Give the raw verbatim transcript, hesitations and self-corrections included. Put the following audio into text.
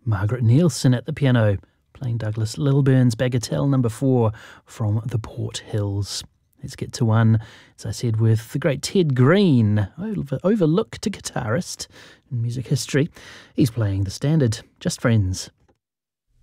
Margaret Nielsen at the piano, playing Douglas Lilburn's Bagatelle number four from the Port Hills. Let's get to one, as I said, with the great Ted Green, over, overlooked guitarist in music history. He's playing the standard, Just Friends.